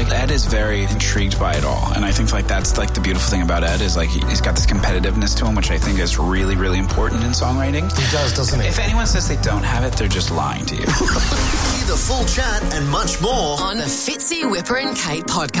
Like, Ed is very intrigued by it all. And I think, like, that's, like, the beautiful thing about Ed is, like, he's got this competitiveness to him, which I think is really, really important in songwriting. He does, doesn't he? If anyone says they don't have it, they're just lying to you. Hear the full chat and much more on the Fitzy, Whipper and Kate podcast.